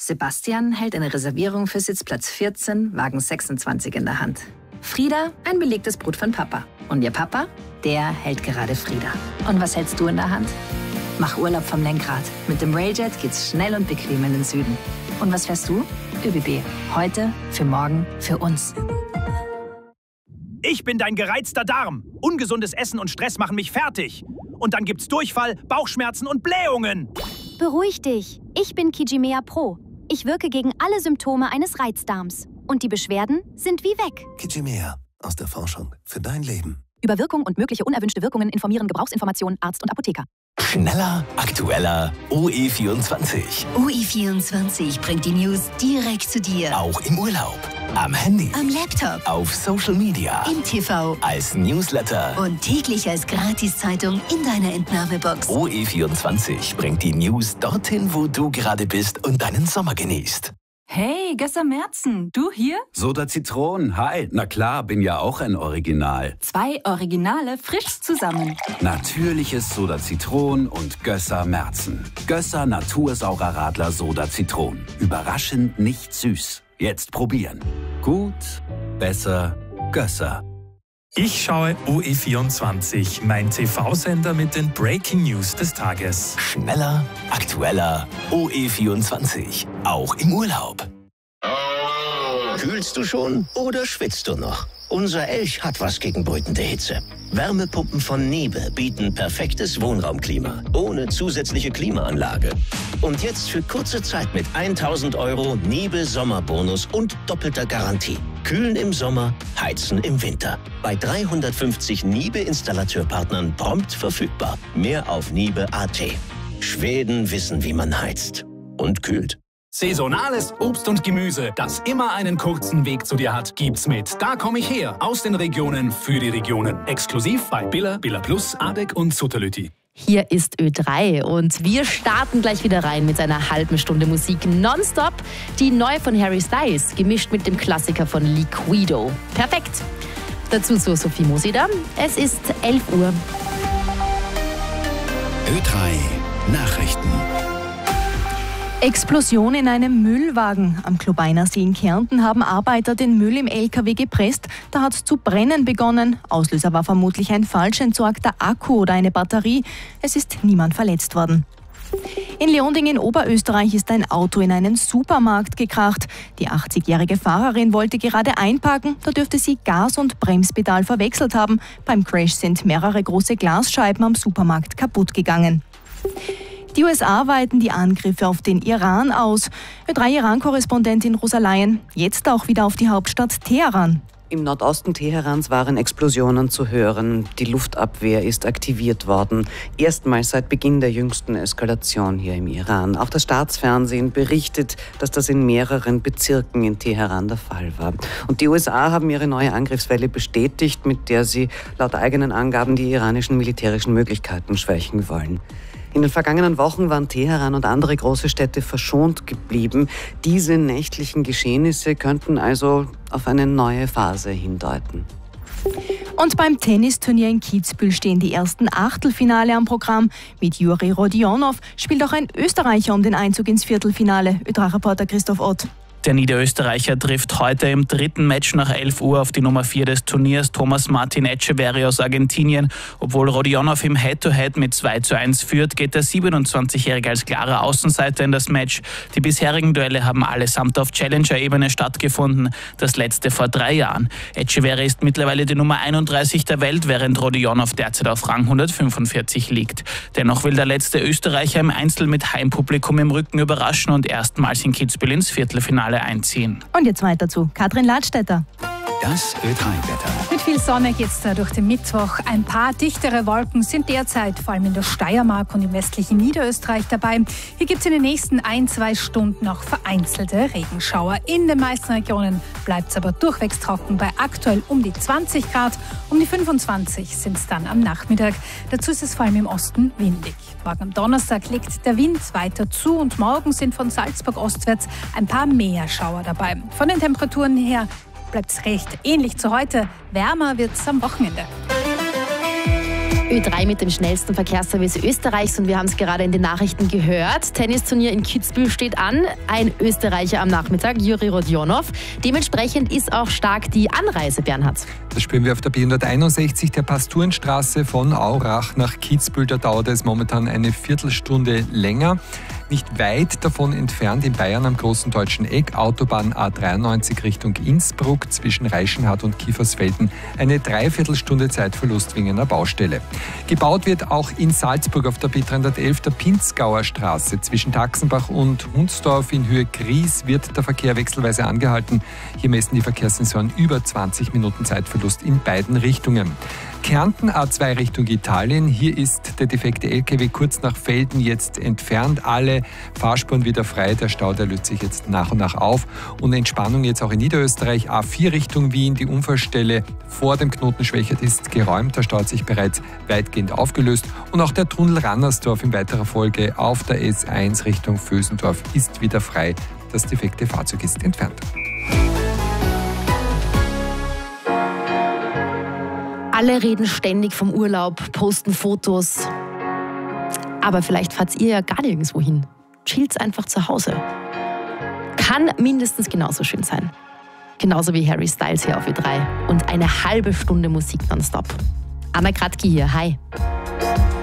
Sebastian hält eine Reservierung für Sitzplatz 14, Wagen 26 in der Hand. Frieda ein belegtes Brot von Papa. Und ihr Papa, der hält gerade Frieda. Und was hältst du in der Hand? Mach Urlaub vom Lenkrad. Mit dem Railjet geht's schnell und bequem in den Süden. Und was fährst du? ÖBB. Heute, für morgen, für uns. Ich bin dein gereizter Darm. Ungesundes Essen und Stress machen mich fertig. Und dann gibt's Durchfall, Bauchschmerzen und Blähungen. Beruhig dich. Ich bin Kijimea Pro. Ich wirke gegen alle Symptome eines Reizdarms. Und die Beschwerden sind wie weg. Kijimea. Aus der Forschung für dein Leben. Über Wirkung und mögliche unerwünschte Wirkungen informieren Gebrauchsinformationen Arzt und Apotheker. Schneller, aktueller, OE24. OE24 bringt die News direkt zu dir. Auch im Urlaub, am Handy, Am Laptop, auf Social Media, im TV als Newsletter. und täglich als Gratiszeitung in deiner Entnahmebox. OE24 bringt die News dorthin, wo du gerade bist und deinen Sommer genießt. Hey, Gösser Merzen, du hier? Soda Zitron, hi. Na klar, bin ja auch ein Original. 2 Originale frisch zusammen. Natürliches Soda Zitron und Gösser Merzen. Gösser Natursaurer Radler Soda Zitron. Überraschend nicht süß. Jetzt probieren. Gut, besser, Gösser. Ich schaue OE24, mein TV-Sender mit den Breaking News des Tages. Schneller, aktueller, OE24. Auch im Urlaub. Kühlst du schon oder schwitzt du noch? Unser Elch hat was gegen brütende Hitze. Wärmepumpen von Niebe bieten perfektes Wohnraumklima, ohne zusätzliche Klimaanlage. Und jetzt für kurze Zeit mit 1.000 € Niebe Sommerbonus und doppelter Garantie. Kühlen im Sommer, heizen im Winter. Bei 350 Niebe-Installateurpartnern prompt verfügbar. Mehr auf niebe.at. Schweden wissen, wie man heizt und kühlt. Saisonales Obst und Gemüse, das immer einen kurzen Weg zu dir hat, gibt's mit Da komm ich her, aus den Regionen für die Regionen. Exklusiv bei Billa, Billa Plus, Adek und Sutterlüti. Hier ist Ö3 und wir starten gleich wieder rein mit einer halben Stunde Musik nonstop. Die neue von Harry Styles, gemischt mit dem Klassiker von Liquido. Perfekt. Dazu zu Sophie Moseder. Es ist 11 Uhr. Ö3 Nachrichten. Explosion in einem Müllwagen. Am Klubeiner See in Kärnten haben Arbeiter den Müll im LKW gepresst. Da hat es zu brennen begonnen. Auslöser war vermutlich ein falsch entsorgter Akku oder eine Batterie. Es ist niemand verletzt worden. In Leonding in Oberösterreich ist ein Auto in einen Supermarkt gekracht. Die 80-jährige Fahrerin wollte gerade einparken, da dürfte sie Gas- und Bremspedal verwechselt haben. Beim Crash sind mehrere große Glasscheiben am Supermarkt kaputt gegangen. Die USA weiten die Angriffe auf den Iran aus. Ö3-Iran-Korrespondentin Rosa Leyen, jetzt auch wieder auf die Hauptstadt Teheran. Im Nordosten Teherans waren Explosionen zu hören. Die Luftabwehr ist aktiviert worden. Erstmals seit Beginn der jüngsten Eskalation hier im Iran. Auch das Staatsfernsehen berichtet, dass das in mehreren Bezirken in Teheran der Fall war. Und die USA haben ihre neue Angriffswelle bestätigt, mit der sie laut eigenen Angaben die iranischen militärischen Möglichkeiten schwächen wollen. In den vergangenen Wochen waren Teheran und andere große Städte verschont geblieben. Diese nächtlichen Geschehnisse könnten also auf eine neue Phase hindeuten. Und beim Tennisturnier in Kitzbühel stehen die ersten Achtelfinale am Programm. Mit Juri Rodionov spielt auch ein Österreicher um den Einzug ins Viertelfinale. Ö3-Reporter Christoph Ott. Der Niederösterreicher trifft heute im dritten Match nach 11 Uhr auf die Nummer 4 des Turniers, Thomas Martin Etcheverry aus Argentinien. Obwohl Rodionov im Head-to-Head mit 2:1 führt, geht der 27-Jährige als klarer Außenseiter in das Match. Die bisherigen Duelle haben allesamt auf Challenger-Ebene stattgefunden, das letzte vor 3 Jahren. Etcheverry ist mittlerweile die Nummer 31 der Welt, während Rodionov derzeit auf Rang 145 liegt. Dennoch will der letzte Österreicher im Einzel mit Heimpublikum im Rücken überraschen und erstmals in Kitzbühel ins Viertelfinale einziehen. Und jetzt weiter zu Katrin Ladstätter. Das Ö3-Wetter. Mit viel Sonne geht's da durch den Mittwoch. Ein paar dichtere Wolken sind derzeit vor allem in der Steiermark und im westlichen Niederösterreich dabei. Hier gibt's in den nächsten 1-2 Stunden noch vereinzelte Regenschauer. In den meisten Regionen bleibt's aber durchwegs trocken bei aktuell um die 20 Grad. Um die 25 sind's dann am Nachmittag. Dazu ist es vor allem im Osten windig. Morgen am Donnerstag legt der Wind weiter zu und morgen sind von Salzburg ostwärts ein paar mehr Schauer dabei. Von den Temperaturen her bleibt es recht ähnlich zu heute. Wärmer wird es am Wochenende. Ö3 mit dem schnellsten Verkehrsservice Österreichs und wir haben es gerade in den Nachrichten gehört. Tennisturnier in Kitzbühel steht an. Ein Österreicher am Nachmittag, Juri Rodionov. Dementsprechend ist auch stark die Anreise, Bernhard. Das spüren wir auf der B161 der Pasturenstraße von Aurach nach Kitzbühel. Da dauert es momentan eine Viertelstunde länger. Nicht weit davon entfernt in Bayern am Großen Deutschen Eck, Autobahn A93 Richtung Innsbruck zwischen Reichenhall und Kiefersfelden. Eine Dreiviertelstunde Zeitverlust wegen einer Baustelle. Gebaut wird auch in Salzburg auf der B311 der Pinzgauer Straße. Zwischen Taxenbach und Hundsdorf in Höhe Gries wird der Verkehr wechselweise angehalten. Hier messen die Verkehrssensoren über 20 Minuten Zeitverlust in beiden Richtungen. Kärnten A2 Richtung Italien. Hier ist der defekte LKW kurz nach Velden jetzt entfernt. Alle Fahrspuren wieder frei. Der Stau, der löst sich jetzt nach und nach auf. Und Entspannung jetzt auch in Niederösterreich. A4 Richtung Wien. Die Unfallstelle vor dem Knoten Schwächert ist geräumt. Der Stau hat sich bereits weitgehend aufgelöst. Und auch der Tunnel Rannersdorf in weiterer Folge auf der S1 Richtung Vösendorf ist wieder frei. Das defekte Fahrzeug ist entfernt. Alle reden ständig vom Urlaub, posten Fotos. Aber vielleicht fahrt ihr ja gar nirgendwo hin. Chillt einfach zu Hause. Kann mindestens genauso schön sein. Genauso wie Harry Styles hier auf Ö3. Und eine halbe Stunde Musik nonstop. Anna Kratki hier, hi.